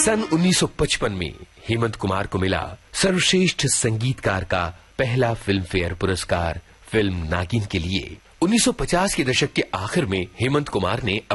सन 1955 में हेमंत कुमार को मिला सर्वश्रेष्ठ संगीतकार का पहला फिल्म फेयर पुरस्कार फिल्म नागिन के लिए। 1950 के दशक के आखिर में हेमंत कुमार ने